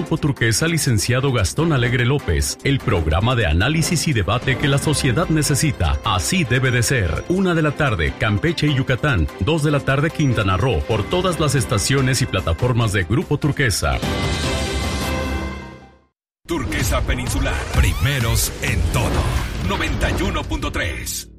Grupo Turquesa, licenciado Gastón Alegre López. El programa de análisis y debate que la sociedad necesita. Así debe de ser. 1 de la tarde, Campeche y Yucatán. 2 de la tarde, Quintana Roo. Por todas las estaciones y plataformas de Grupo Turquesa. Turquesa Peninsular. Primeros en todo. 91.3.